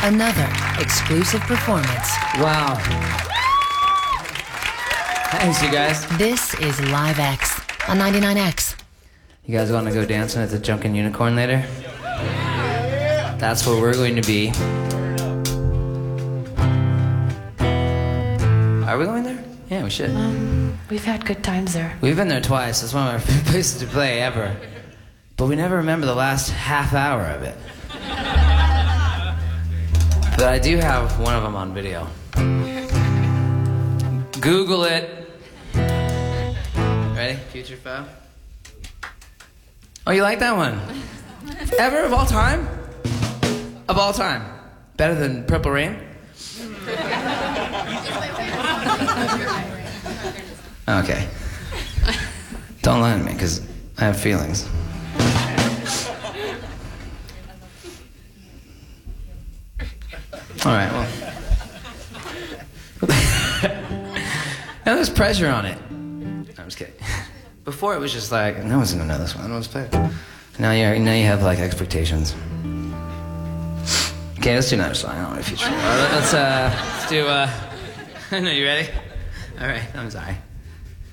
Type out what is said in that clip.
Another exclusive performance. Wow. Thanks, you guys. This is Live X on 99X. You guys want to go dancing at the Drunken Unicorn later? That's where we're going to be. Are we going there? Yeah, we should. We've had good times there. We've been there twice. It's one of our favorite places to play ever. But we never remember the last half hour of it. But I do have one of them on video. Google it. Ready? Future Foe? Oh, you like that one? Ever of all time? Of all time? Better than Purple Rain? Okay. Don't lie to me, because I have feelings. All right, well. Now there's pressure on it. No, I'm just kidding. Before it was just like, no one's gonna know this one. Let's play it. Now you have like expectations. Okay, let's do another song. I don't want to feature. Let's do. No, you ready? All right, I'm sorry.